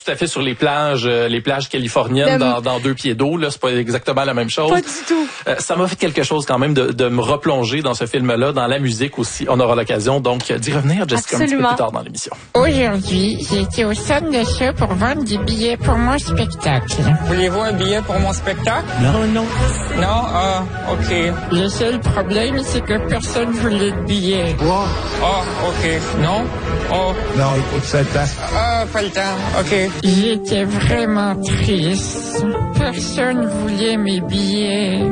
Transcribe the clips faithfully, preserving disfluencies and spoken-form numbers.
tout à fait sur les plages, euh, les plages californiennes dans, dans deux pieds d'eau. Là, c'est pas exactement la même chose. Pas du tout. Euh, ça m'a fait quelque chose quand même de, de me replonger dans ce film-là, dans la musique aussi. On aura l'occasion donc d'y revenir, Jessica, un petit peu plus tard dans l'émission. Aujourd'hui, j'ai été au centre d'achat pour vendre des billets pour mon spectacle. Voulez-vous un billet pour mon spectacle? Non, non. Non? Ah, OK. Le seul problème, c'est que personne voulait de billets. Wow. Ah, OK. Non? Oh. Non, il faut que ça passe. Ah, pas le temps. OK. J'étais vraiment triste. Personne voulait mes billets.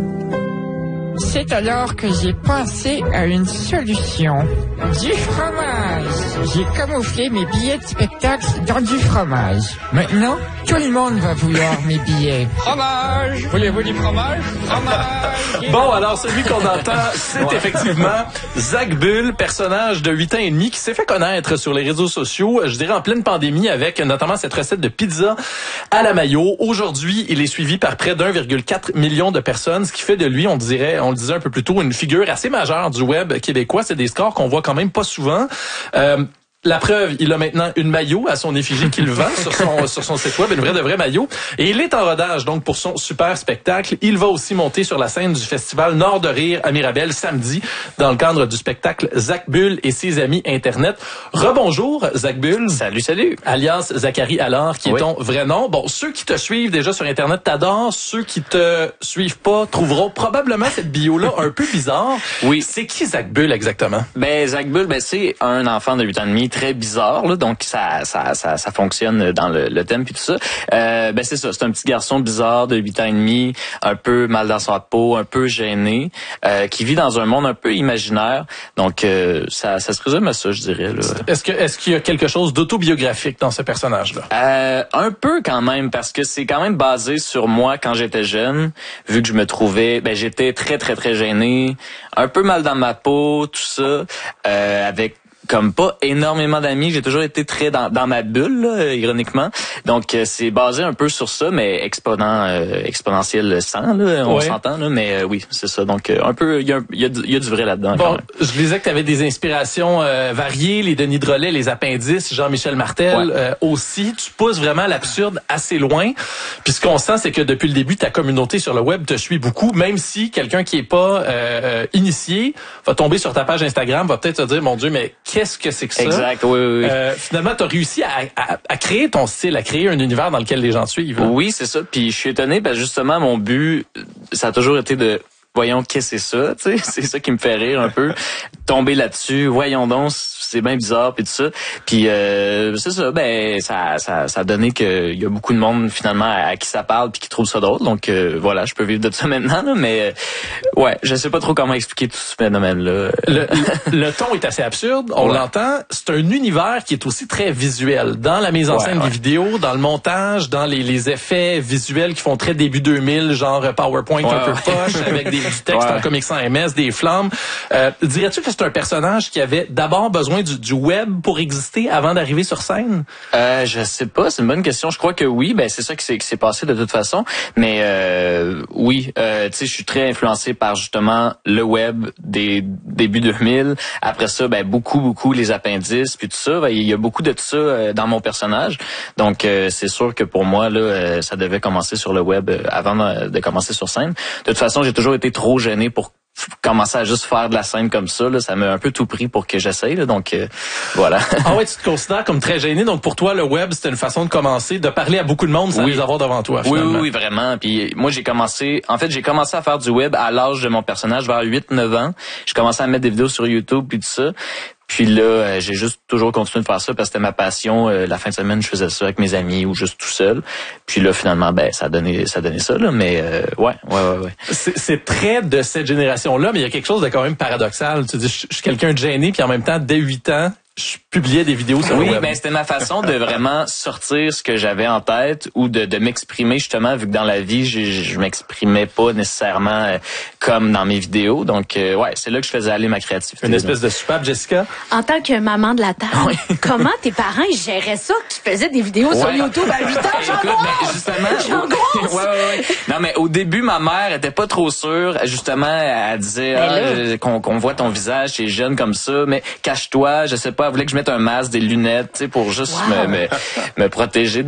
C'est alors que j'ai pensé à une solution. Du fromage. J'ai camouflé mes billets de spectacle dans du fromage. Maintenant, tout le monde va vouloir mes billets. Fromage! Voulez-vous du fromage? Fromage! Bon, alors celui qu'on entend, c'est ouais. effectivement Zach Bull, personnage de huit ans et demi, qui s'est fait connaître sur les réseaux sociaux, je dirais en pleine pandémie, avec notamment cette recette de pizza à la mayo. Aujourd'hui, il est suivi par près d'un virgule quatre million de personnes, ce qui fait de lui, on dirait, on le disait un peu plus tôt, une figure assez majeure du web québécois. C'est des scores qu'on voit quand même pas souvent. Euh, La preuve, il a maintenant une maillot à son effigie qu'il vend sur son sur son site web, une vraie de vraie maillot. Et il est en rodage donc pour son super spectacle. Il va aussi monter sur la scène du festival Nord de Rire à Mirabel samedi dans le cadre du spectacle Zach Bull et ses amis Internet. Rebonjour Zach Bull. Salut, salut. Alias Zachary Allard, qui oui. est ton vrai nom. Bon, ceux qui te suivent déjà sur Internet t'adorent. Ceux qui te suivent pas trouveront probablement cette bio-là un peu bizarre. Oui. C'est qui Zach Bull exactement? Ben, Zach Bull, ben, c'est un enfant de huit ans et demi très bizarre, là, donc ça, ça, ça, ça fonctionne dans le, le thème puis tout ça. Euh, ben c'est ça, c'est un petit garçon bizarre de huit ans et demi, un peu mal dans sa peau, un peu gêné, euh, qui vit dans un monde un peu imaginaire. Donc euh, ça, ça se résume à ça, je dirais. Là. Est-ce que, est-ce qu'il y a quelque chose d'autobiographique dans ce personnage-là? Euh, un peu quand même, parce que c'est quand même basé sur moi quand j'étais jeune, vu que je me trouvais, ben j'étais très très très gêné, un peu mal dans ma peau, tout ça, euh, avec comme pas énormément d'amis, j'ai toujours été très dans, dans ma bulle, là, ironiquement. Donc euh, c'est basé un peu sur ça, mais exponent, euh, exponentiel cent, là, on ouais. s'entend, là, mais euh, oui, c'est ça. Donc euh, un peu, il y a, y, a, y a du vrai là-dedans. Bon, je disais que tu avais des inspirations euh, variées, les Denis Drolet, les Appendices, Jean-Michel Martel ouais. euh, aussi. Tu pousses vraiment l'absurde assez loin. Puis ce qu'on sent, c'est que depuis le début, ta communauté sur le web te suit beaucoup, même si quelqu'un qui est pas euh, initié va tomber sur ta page Instagram, va peut-être se dire, mon Dieu, mais qu'est-ce que c'est que ça? Exact, oui, oui. Euh, finalement, tu as réussi à, à, à créer ton style, à créer un univers dans lequel les gens te suivent. Là. Oui, c'est ça. Puis je suis étonné, parce que justement, mon but, ça a toujours été de... Voyons, qu'est-ce que c'est ça, tu sais, c'est ça qui me fait rire un peu. Tomber là-dessus, voyons donc, c'est bien bizarre puis tout ça. Puis euh, c'est ça, ben ça ça ça a donné que il y a beaucoup de monde finalement à, à qui ça parle puis qui trouve ça drôle. Donc euh, voilà, je peux vivre de ça maintenant là, mais euh, ouais, je sais pas trop comment expliquer tout ce phénomène-là. Le, le ton est assez absurde, on ouais. l'entend. C'est un univers qui est aussi très visuel dans la mise en ouais, scène ouais. des vidéos, dans le montage, dans les, les effets visuels qui font très début deux mille, genre PowerPoint ouais, un peu poche avec des du texte ouais. en Comic Sans M S, des flammes. Euh, dirais-tu que c'est un personnage qui avait d'abord besoin du, du web pour exister avant d'arriver sur scène? Euh, je sais pas, c'est une bonne question. Je crois que oui, ben c'est ça qui s'est, qui s'est passé de toute façon. Mais euh, oui, euh, tu sais, je suis très influencé par justement le web des débuts deux mille. Après ça, ben beaucoup, beaucoup les appendices, puis tout ça. Ben, il y a beaucoup de tout ça euh, dans mon personnage. Donc euh, c'est sûr que pour moi, là, euh, ça devait commencer sur le web euh, avant de, de commencer sur scène. De toute façon, j'ai toujours été trop gêné pour commencer à juste faire de la scène comme ça, là, ça m'a un peu tout pris pour que j'essaye, là, donc euh, voilà. Ah ouais, tu te considères comme très gêné, donc pour toi le web c'était une façon de commencer, de parler à beaucoup de monde sans oui. les avoir devant toi. Oui, oui, oui, vraiment. Puis moi j'ai commencé, en fait j'ai commencé à faire du web à l'âge de mon personnage, vers huit neuf ans. J'ai commencé à mettre des vidéos sur YouTube puis tout ça. Puis là, euh, j'ai juste toujours continué de faire ça parce que c'était ma passion. Euh, la fin de semaine, je faisais ça avec mes amis ou juste tout seul. Puis là, finalement, ben ça a donné, ça a donné ça là. Mais euh, ouais, ouais, ouais, ouais. C'est, c'est très de cette génération-là, mais il y a quelque chose de quand même paradoxal. Tu dis, je, je suis quelqu'un de gêné, puis en même temps, dès huit ans, je publiais des vidéos sur oui, le web. Oui, ben c'était ma façon de vraiment sortir ce que j'avais en tête ou de, de m'exprimer justement, vu que dans la vie, je, je m'exprimais pas nécessairement euh, comme dans mes vidéos. Donc, euh, ouais, c'est là que je faisais aller ma créativité. Une espèce de soupape, Jessica? En tant que maman de la table, oui. comment tes parents ils géraient ça, qu'ils faisaient des vidéos ouais. sur YouTube à huit ans? Écoute, ben, justement, ouais, ouais, ouais. Non, mais au début, ma mère était pas trop sûre. Justement, elle disait ah, qu'on, qu'on voit ton visage, t'es jeune comme ça, mais cache-toi, je sais pas. Elle voulait que je mette un masque, des lunettes, tu sais, pour juste wow. me, me, me protéger